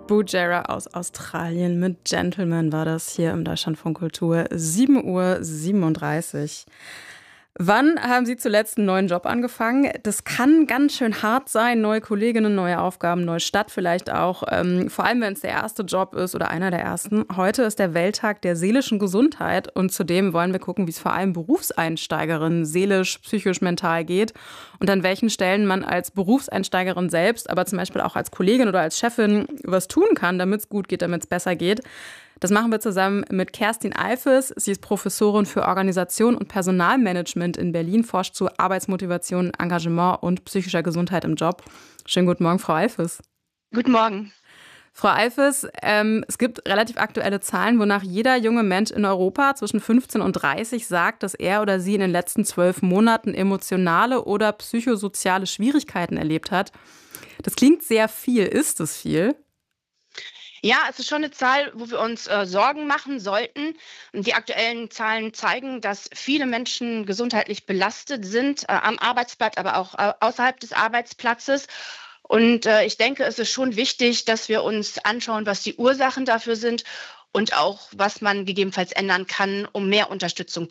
Bujara aus Australien mit Gentleman war das hier im Deutschlandfunk Kultur, 7:37 Uhr. Wann haben Sie zuletzt einen neuen Job angefangen? Das kann ganz schön hart sein, neue Kolleginnen, neue Aufgaben, neue Stadt vielleicht auch. Vor allem, wenn es der erste Job ist oder einer der ersten. Heute ist der Welttag der seelischen Gesundheit und zudem wollen wir gucken, wie es vor allem Berufseinsteigerinnen seelisch, psychisch, mental geht und an welchen Stellen man als Berufseinsteigerin selbst, aber zum Beispiel auch als Kollegin oder als Chefin was tun kann, damit es gut geht, damit es besser geht. Das machen wir zusammen mit Kerstin Eifes. Sie ist Professorin für Organisation und Personalmanagement in Berlin, forscht zu Arbeitsmotivation, Engagement und psychischer Gesundheit im Job. Schönen guten Morgen, Frau Eifes. Guten Morgen. Frau Eifes, es gibt relativ aktuelle Zahlen, wonach jeder junge Mensch in Europa zwischen 15 und 30 sagt, dass er oder sie in den letzten 12 Monaten emotionale oder psychosoziale Schwierigkeiten erlebt hat. Das klingt sehr viel. Ist es viel? Ja, es ist schon eine Zahl, wo wir uns Sorgen machen sollten. Und die aktuellen Zahlen zeigen, dass viele Menschen gesundheitlich belastet sind, am Arbeitsplatz, aber auch außerhalb des Arbeitsplatzes. Und ich denke, es ist schon wichtig, dass wir uns anschauen, was die Ursachen dafür sind und auch, was man gegebenenfalls ändern kann, um mehr Unterstützung